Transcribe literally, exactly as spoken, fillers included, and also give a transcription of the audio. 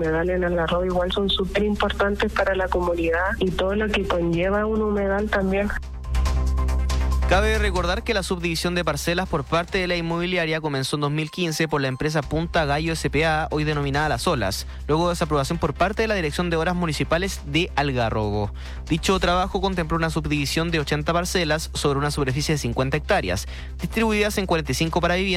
humedales en Algarrobo igual son súper importantes para la comunidad y todo lo que conlleva un humedal también. Cabe recordar que la subdivisión de parcelas por parte de la inmobiliaria comenzó en dos mil quince por la empresa Punta Gallo S P A, hoy denominada Las Olas, luego de esa aprobación por parte de la Dirección de Obras Municipales de Algarrobo. Dicho trabajo contempló una subdivisión de ochenta parcelas sobre una superficie de cincuenta hectáreas, distribuidas en cuarenta y cinco para viviendas